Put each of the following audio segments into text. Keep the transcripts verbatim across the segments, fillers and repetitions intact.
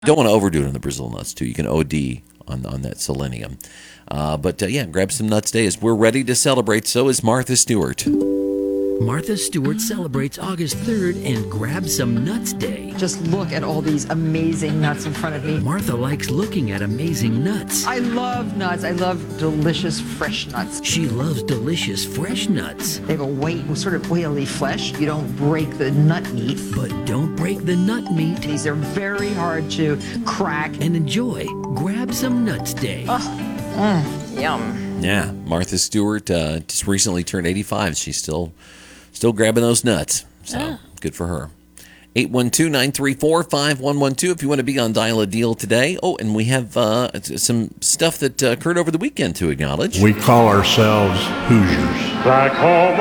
Don't want to overdo it on the Brazil nuts, too. You can O D on, on that selenium. Uh, but, uh, yeah, grab some nuts today as we're ready to celebrate. So is Martha Stewart. Martha Stewart celebrates August third and Grab Some Nuts Day. Just look at all these amazing nuts in front of me. Martha likes looking at amazing nuts. I love nuts. I love delicious fresh nuts. She loves delicious fresh nuts. They have a white, sort of oily flesh. You don't break the nut meat. But don't break the nut meat. These are very hard to crack. And enjoy Grab Some Nuts Day. Oh, mm, yum. Yeah, Martha Stewart uh, just recently turned eighty-five. She's still... Still grabbing those nuts. So, oh. Good for her. eight one two, nine three four, five one one two if you want to be on Dial a Deal today. Oh, and we have uh, some stuff that uh, occurred over the weekend to acknowledge. We call ourselves Hoosiers. Back home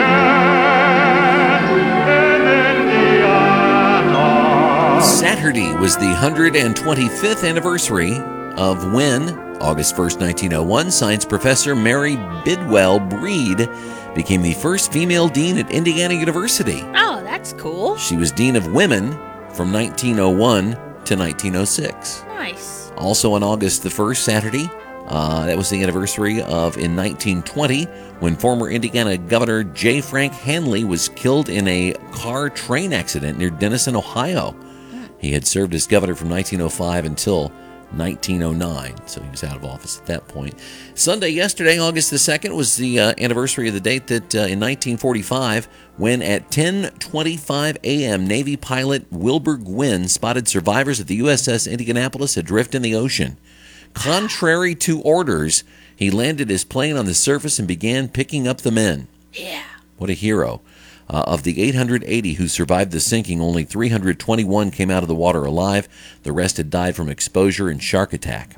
again in Indiana. Saturday was the one hundred twenty-fifth anniversary of when, August first, nineteen oh one, science professor Mary Bidwell Breed became the first female dean at Indiana University. Oh, that's cool. She was dean of women from nineteen oh one to nineteen oh six. Nice. Also on August the first, Saturday, uh, that was the anniversary of, in nineteen twenty, when former Indiana Governor J. Frank Hanley was killed in a car train accident near Denison, Ohio. Hmm. He had served as governor from nineteen oh five until nineteen oh nine, so he was out of office at that point. Sunday, yesterday, August the second, was the uh, anniversary of the date that uh, in nineteen forty-five, when at ten twenty-five a.m., Navy pilot Wilbur Gwynn spotted survivors of the U S S Indianapolis adrift in the ocean. Contrary to orders, he landed his plane on the surface and began picking up the men. Yeah. What a hero. Uh, of the eight hundred eighty who survived the sinking, only three hundred twenty-one came out of the water alive. The rest had died from exposure and shark attack.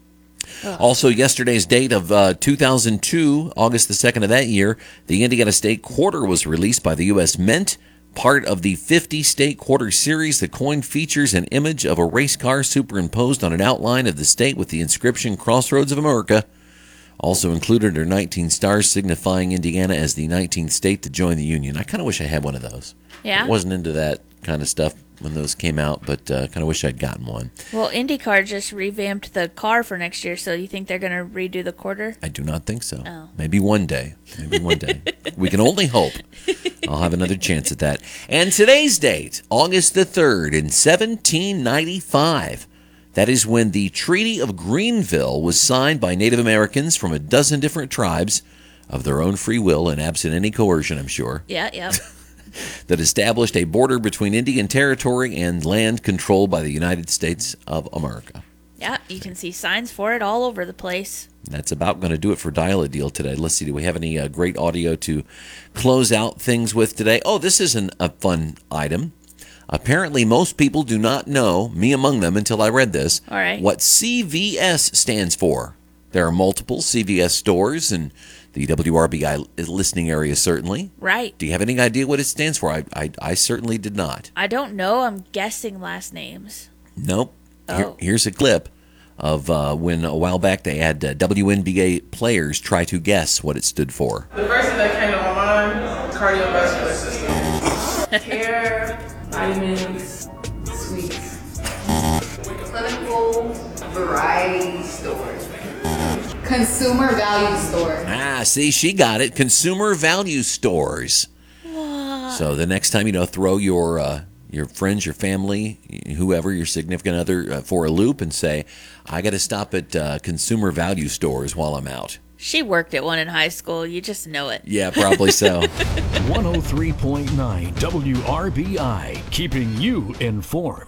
Ugh. Also, yesterday's date of uh, two thousand two, August the second of that year, the Indiana State Quarter was released by the U S Mint. Part of the fifty State Quarter series, the coin features an image of a race car superimposed on an outline of the state with the inscription Crossroads of America. Also included are nineteen stars signifying Indiana as the nineteenth state to join the Union. I kind of wish I had one of those. Yeah? I wasn't into that kind of stuff when those came out, but uh, kind of wish I'd gotten one. Well, IndyCar just revamped the car for next year, so you think they're going to redo the quarter? I do not think so. Oh. Maybe one day. Maybe one day. We can only hope. I'll have another chance at that. And today's date, August the third in seventeen ninety-five. That is when the Treaty of Greenville was signed by Native Americans from a dozen different tribes of their own free will and absent any coercion, I'm sure. Yeah, yeah. That established a border between Indian Territory and land controlled by the United States of America. Yeah, you can see signs for it all over the place. That's about going to do it for Dial a Deal today. Let's see, do we have any uh, great audio to close out things with today? Oh, this is an, a fun item. Apparently, most people do not know, me among them until I read this, All right. what C V S stands for. There are multiple C V S stores in the W R B I listening area, certainly. Right. Do you have any idea what it stands for? I I, I certainly did not. I don't know. I'm guessing last names. Nope. Oh. Here, here's a clip of uh, when a while back they had uh, W N B A players try to guess what it stood for. The first thing that came to my mind, cardiovascular system. Care, vitamins, sweets. Clinical variety stores. Consumer value stores. Ah, see, she got it. Consumer value stores. What? So the next time, you know, throw your uh, your friends, your family, whoever, your significant other uh, for a loop and say, I got to stop at uh, consumer value stores while I'm out. She worked at one in high school. You just know it. Yeah, probably so. one oh three point nine W R B I, keeping you informed.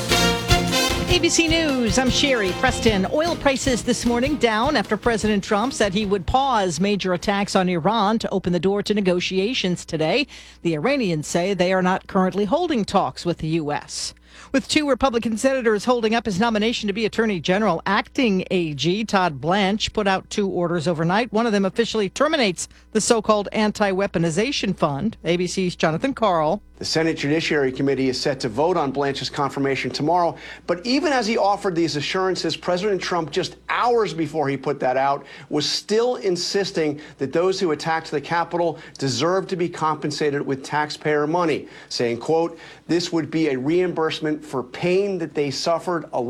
A B C News, I'm Sherry Preston. Oil prices this morning down after President Trump said he would pause major attacks on Iran to open the door to negotiations today. The Iranians say they are not currently holding talks with the U S. With two Republican senators holding up his nomination to be Attorney General, acting A G Todd Blanche put out two orders overnight. One of them officially terminates the so-called anti-weaponization fund. A B C's Jonathan Karl. The Senate Judiciary Committee is set to vote on Blanche's confirmation tomorrow, but even as he offered these assurances, President Trump, just hours before he put that out, was still insisting that those who attacked the Capitol deserve to be compensated with taxpayer money, saying, quote, this would be a reimbursement for pain that they suffered